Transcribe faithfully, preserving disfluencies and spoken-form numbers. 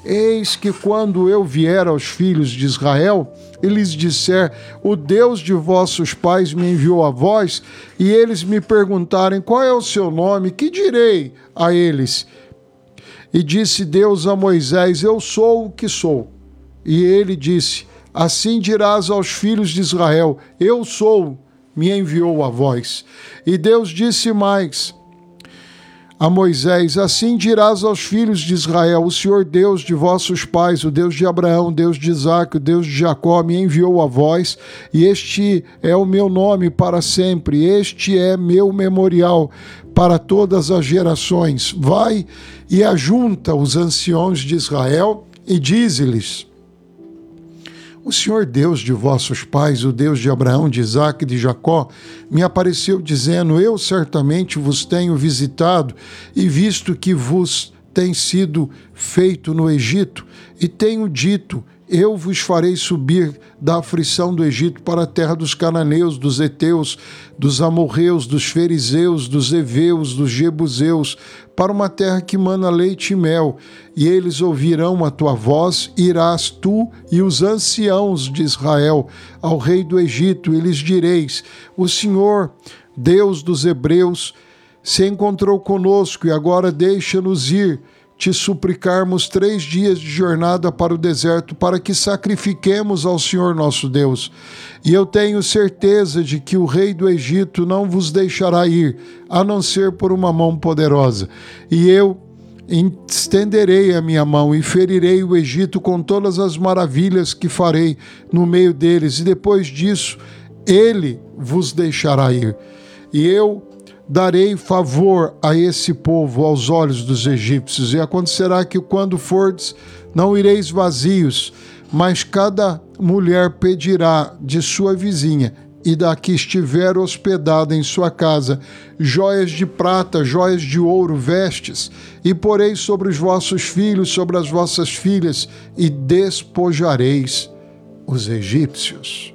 Eis que quando eu vier aos filhos de Israel e lhes disser, o Deus de vossos pais me enviou a vós, e eles me perguntarem, qual é o seu nome? Que direi a eles? E disse Deus a Moisés, eu sou o que sou. E ele disse, assim dirás aos filhos de Israel, eu sou, me enviou a vós. E Deus disse mais a Moisés, assim dirás aos filhos de Israel, o Senhor Deus de vossos pais, o Deus de Abraão, o Deus de Isaque, o Deus de Jacó, me enviou a vós, e este é o meu nome para sempre, este é meu memorial para todas as gerações. Vai e ajunta os anciãos de Israel e dize-lhes, o Senhor Deus de vossos pais, o Deus de Abraão, de Isaque e de Jacó, me apareceu dizendo, eu certamente vos tenho visitado e visto que vos tem sido feito no Egito, e tenho dito, eu vos farei subir da aflição do Egito para a terra dos cananeus, dos heteus, dos amorreus, dos fariseus, dos heveus, dos jebuseus, para uma terra que mana leite e mel, e eles ouvirão a tua voz, irás tu e os anciãos de Israel ao rei do Egito, e lhes direis, o Senhor, Deus dos hebreus, se encontrou conosco, e agora deixa-nos ir, te suplicarmos três dias de jornada para o deserto, para que sacrifiquemos ao Senhor nosso Deus. E eu tenho certeza de que o rei do Egito não vos deixará ir, a não ser por uma mão poderosa. E eu estenderei a minha mão e ferirei o Egito com todas as maravilhas que farei no meio deles, e depois disso ele vos deixará ir. E eu darei favor a esse povo aos olhos dos egípcios, e acontecerá que quando fordes, não ireis vazios, mas cada mulher pedirá de sua vizinha, e da que estiver hospedada em sua casa, joias de prata, joias de ouro, vestes, e porei sobre os vossos filhos, sobre as vossas filhas, e despojareis os egípcios.